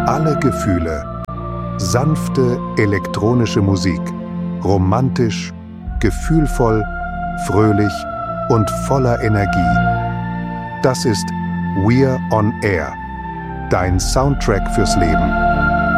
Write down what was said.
alle Gefühle. Sanfte elektronische Musik. Romantisch, gefühlvoll, fröhlich und voller Energie. Das ist We're on Air. Dein Soundtrack fürs Leben.